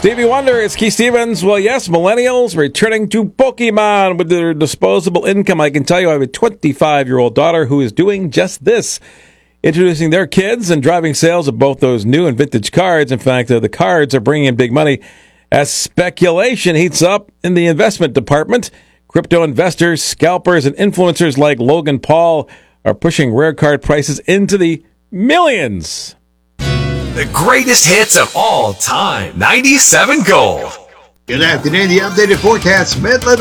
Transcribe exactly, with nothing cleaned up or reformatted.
Stevie Wonder, it's Keith Stevens. Well, yes, millennials returning to Pokemon with their disposable income. I can tell you I have a twenty-five-year-old daughter who is doing just this, introducing their kids and driving sales of both those new and vintage cards. In fact, uh, the cards are bringing in big money as speculation heats up in the investment department. Crypto investors, scalpers, and influencers like Logan Paul are pushing rare card prices into the millions. The greatest hits of all time. ninety-seven Gold. Good afternoon. The updated forecast. Midland